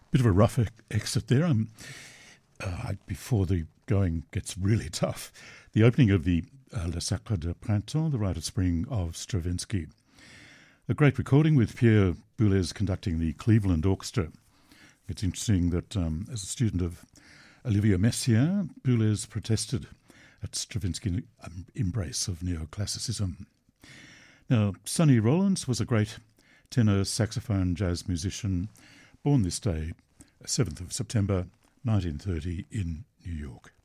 Bit of a rough exit there. Before the going gets really tough, the opening of the Le Sacre de Printemps, the Rite of Spring of Stravinsky. A great recording with Pierre Boulez conducting the Cleveland Orchestra. It's interesting that as a student of Olivier Messiaen, Boulez protested at Stravinsky's embrace of neoclassicism. Now, Sonny Rollins was a great tenor saxophone jazz musician, born this day, 7th of September 1930 in New York.